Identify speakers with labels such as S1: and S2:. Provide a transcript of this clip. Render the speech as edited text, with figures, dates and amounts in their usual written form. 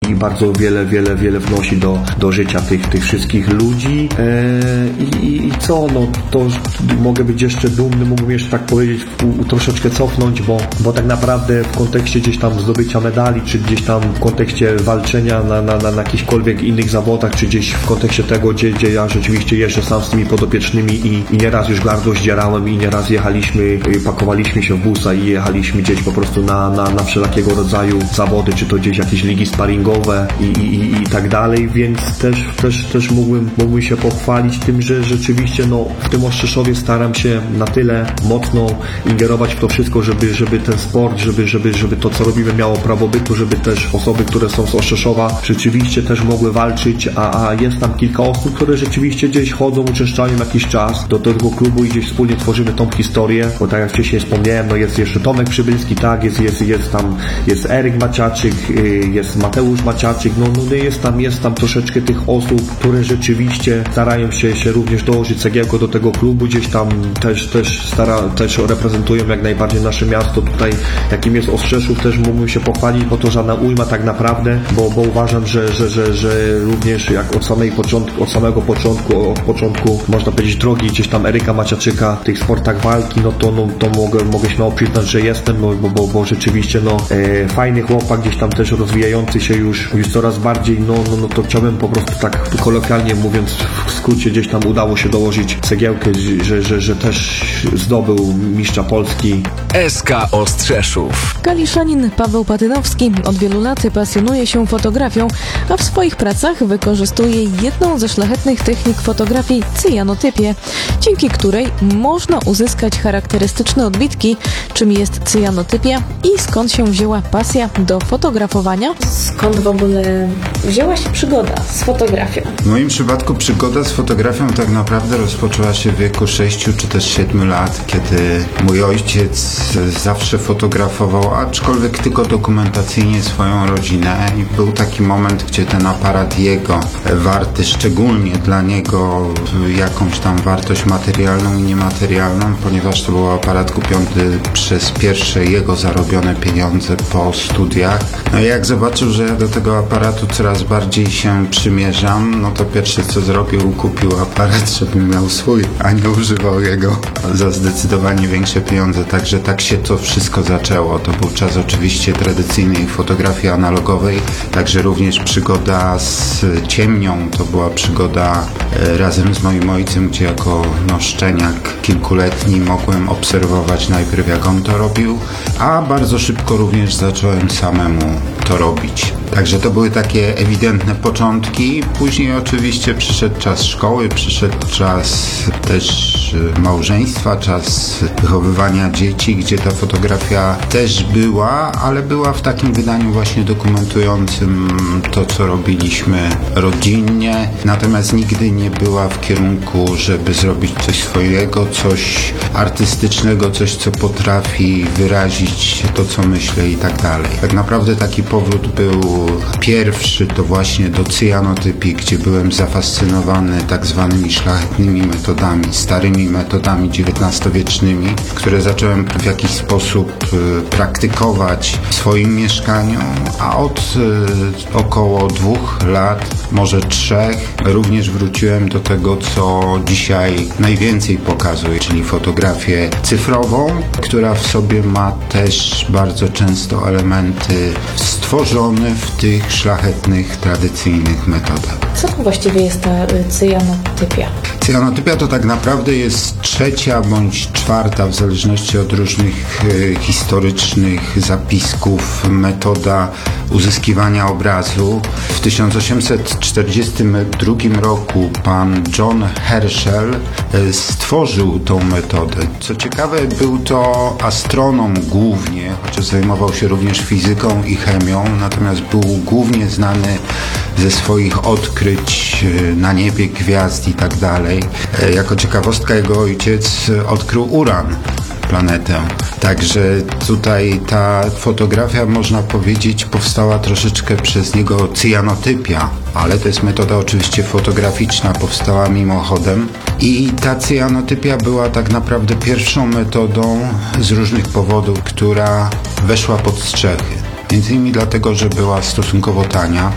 S1: i bardzo wiele wnosi do życia tych wszystkich ludzi. I co, no to mogę być jeszcze dumny, mógłbym jeszcze tak powiedzieć, troszeczkę cofnąć, bo tak naprawdę w kontekście gdzieś tam zdobycia medali, czy gdzieś tam w kontekście walczenia na jakichkolwiek innych zawodach, czy gdzieś w kontekście tego, gdzie ja rzeczywiście jeżdżę sam z tymi podopiecznymi i nieraz już gardło zdzierałem i nieraz pakowaliśmy się w busa i jechaliśmy gdzieś po prostu na wszelakiego rodzaju zawody, czy to gdzieś jakieś ligi sparingowe i tak dalej, więc też mógłbym się pochwalić tym, że rzeczywiście no, w tym Ostrzeszowie staram się na tyle mocno ingerować w to wszystko, żeby ten sport, żeby to, co robimy, miało prawo bytu, żeby też osoby, które są z Ostrzeszowa, rzeczywiście też mogły walczyć, a jest tam kilka osób, które rzeczywiście gdzieś chodzą, uczęszczają jakiś czas do tego klubu i gdzieś wspólnie tworzymy tą historię, bo tak jak wcześniej wspomniałem, no jest jeszcze Tomek Przybylski, tak, jest Eryk Maciaczyk, jest Mateusz Maciaczyk, no jest tam troszeczkę tych osób, które rzeczywiście starają się również dołożyć cegiełkę do tego klubu, gdzieś tam też reprezentują jak najbardziej nasze miasto tutaj, jakim jest Ostrzeszów, też mógłbym się pochwalić, bo to żadna ujma tak naprawdę, bo uważam, że również jak od samego początku można powiedzieć drogi gdzieś tam Eryka Maciaczyka w tych sportach walki, no to mogę śmiało przyznać, że jestem, bo rzeczywiście fajny chłopak, gdzieś tam też rozwijający się już coraz bardziej, no to chciałbym po prostu tak kolokwialnie mówiąc w skrócie, gdzieś tam udało się dołożyć cegiełkę, że też zdobył mistrza Polski.
S2: SK Ostrzeszów.
S3: Kaliszanin Paweł Patynowski od wielu lat pasjonuje się fotografią, a w swoich pracach wykorzystuje jedną ze szlachetnych technik fotografii cyjanotypię, dzięki której można uzyskać charakterystyczne odbitki. Czym jest cyjanotypia i skąd się wzięła pasja do fotografowania?
S4: Skąd w ogóle wzięła się przygoda z fotografią?
S5: W moim przypadku przygoda z fotografią tak naprawdę rozpoczęła się w wieku 6 czy też 7 lat, kiedy mój ojciec zawsze fotografował, aczkolwiek tylko dokumentacyjnie swoją rodzinę i był taki moment, gdzie ten aparat jego, warty szczególnie dla niego jakąś tam wartość materialną i niematerialną, ponieważ to był aparat kupiony przez pierwsze jego zarobione pieniądze po studiach. No i jak zobaczył, że ja do tego aparatu coraz bardziej się przymierzam, no to pierwsze co zrobił, kupił aparat, żeby miał swój, a nie używał jego za zdecydowanie większe pieniądze. Także tak się to wszystko zaczęło. To był czas oczywiście tradycyjnej fotografii analogowej, także również przygoda z ciemnią. To była przygoda razem z moim ojcem, gdzie jako szczeniak kilkuletni mogłem obserwować najpierw jak on to robił, a bardzo szybko również zacząłem samemu to robić. Także to były takie ewidentne początki. Później oczywiście przyszedł czas szkoły, przyszedł czas też małżeństwa, czas wychowywania dzieci, gdzie ta fotografia też była, ale była w takim wydaniu właśnie dokumentującym to, co robiliśmy rodzinnie. Natomiast nigdy nie była w kierunku, żeby zrobić coś swojego, coś artystycznego, coś, co potrafi wyrazić to, co myślę i tak dalej. Tak naprawdę taki powrót był pierwszy to właśnie do cyjanotypii, gdzie byłem zafascynowany tak zwanymi szlachetnymi metodami, starymi metodami XIX-wiecznymi, które zacząłem w jakiś sposób praktykować w swoim mieszkaniu, a od około 2 lat, może 3, również wróciłem do tego, co dzisiaj najwięcej pokazuje, czyli fotografię cyfrową, która w sobie ma też bardzo często elementy stworzone w tych szlachetnych, tradycyjnych metodach.
S4: Co to właściwie jest ta cyjanotypia?
S5: Cyjanotypia to tak naprawdę jest 3. bądź 4, w zależności od różnych historycznych zapisków, metoda uzyskiwania obrazu. W 1842 roku pan John Herschel stworzył tą metodę. Co ciekawe, był to astronom głównie, chociaż zajmował się również fizyką i chemią, natomiast był głównie znany ze swoich odkryć na niebie, gwiazd i tak dalej. Jako ciekawostka, jego ojciec odkrył uran, planetę. Także tutaj ta fotografia, można powiedzieć, powstała troszeczkę przez niego cyjanotypia, ale to jest metoda oczywiście fotograficzna, powstała mimochodem. I ta cyjanotypia była tak naprawdę pierwszą metodą z różnych powodów, która weszła pod strzechy. Między innymi dlatego, że była stosunkowo tania.